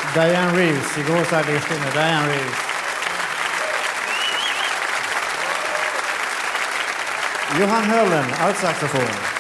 Diane Reeves, igår så hade jag med Diane Reeves. Johan Hörlen, altsaxofon.